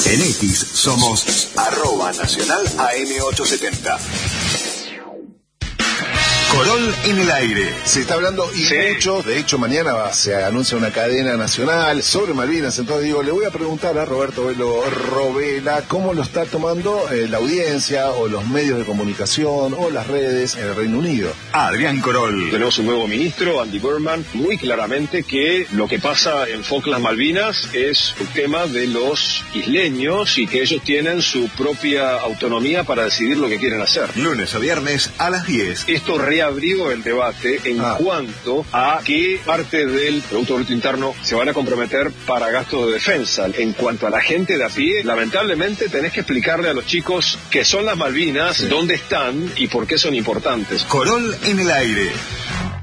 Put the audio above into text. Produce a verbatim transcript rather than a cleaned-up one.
En X somos arroba nacional A M ochocientos setenta. Corol en el aire. Se está hablando y Sí. mucho, de hecho mañana se anuncia una cadena nacional sobre Malvinas, entonces digo, le voy a preguntar a Roberto Velo Robela cómo lo está tomando eh, la audiencia o los medios de comunicación o las redes en el Reino Unido. Adrián Corol. Tenemos un nuevo ministro, Andy Burnham, muy claramente que lo que pasa en Falkland Malvinas es un tema de los isleños y que ellos tienen su propia autonomía para decidir lo que quieren hacer. Lunes a viernes a las diez. Esto reabrió el debate en Ah. cuanto a qué parte del Producto Bruto Interno se van a comprometer para gastos de defensa. En cuanto a la gente de a pie, lamentablemente tenés que explicarle a los chicos qué son las Malvinas, Sí. dónde están y por qué son importantes. Corol en el aire.